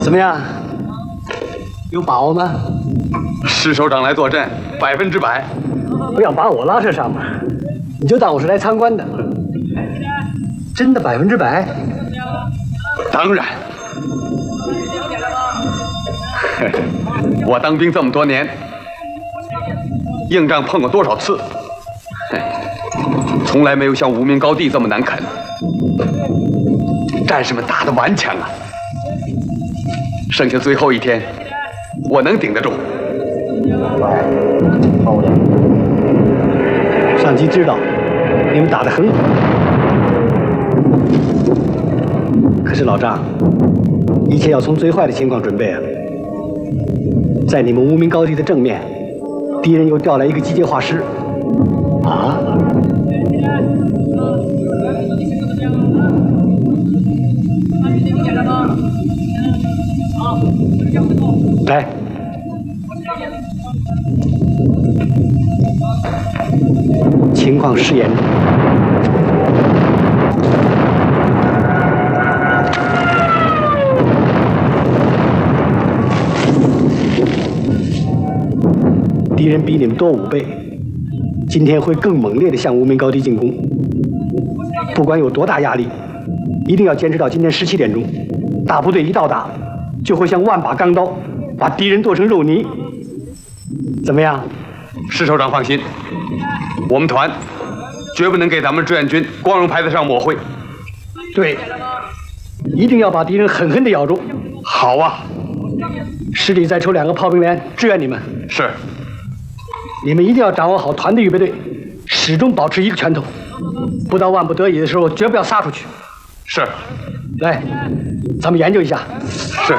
怎么样？有把握吗？ 施首长来坐镇，100%。 不要把我拉扯上嘛，你就当我是来参观的。真的100%？ 当然。我当兵这么多年，硬仗碰过多少次，从来没有像无名高地这么难啃。战士们打得顽强啊，剩下最后一天，我能顶得住。 上级知道你们打得很好，可是老张，一切要从最坏的情况准备啊。在你们无名高地的正面，敌人又调来一个机械化师。啊？来，情况失严重。敌人比你们多5倍，今天会更猛烈地向无名高地进攻。不管有多大压力，一定要坚持到今天17点钟。大部队一到达，就会像万把钢刀，把敌人剁成肉泥。怎么样？ 施首长放心，我们团绝不能给咱们志愿军光荣牌子上抹灰。 对，一定要把敌人狠狠地咬住。 好啊， 师里再抽2个炮兵连支援你们。 是。 你们一定要掌握好团队预备队，始终保持一个拳头，不到万不得已的时候绝不要撒出去。 是。 来，咱们研究一下。 是。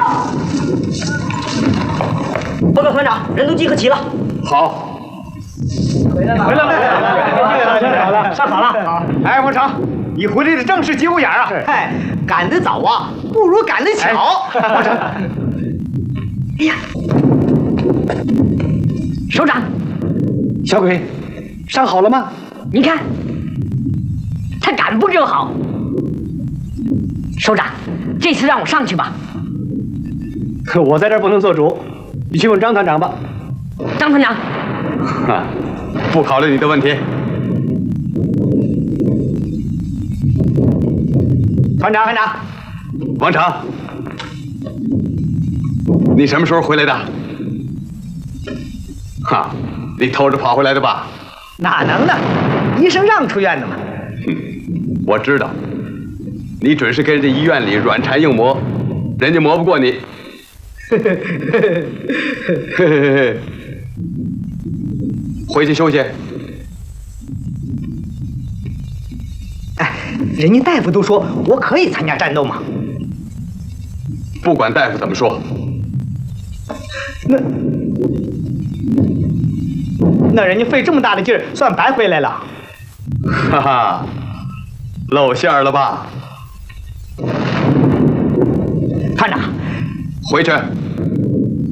报告团长，人都集合齐了。 好。 回来了， 上好了。 好，哎，王成，你回来的正是节骨眼啊！ 嗨，赶得早啊，不如赶得巧。 王成， 哎呀，首长， 小鬼，上好了吗？ 你看，他赶不正好。首长，这次让我上去吧。 我在这儿不能做主，你去问张团长吧。 张团长， 不考虑你的问题。 团长， 王成，你什么时候回来的？你偷着跑回来的吧？ 哪能呢？医生让出院的嘛。 我知道，你准是跟人家医院里软缠硬磨，人家磨不过你。回去休息。 哎，人家大夫都说我可以参加战斗嘛。 不管大夫怎么说， 那人家费这么大的劲儿，算白回来了。 哈哈，露馅了吧？ 团长， 回去。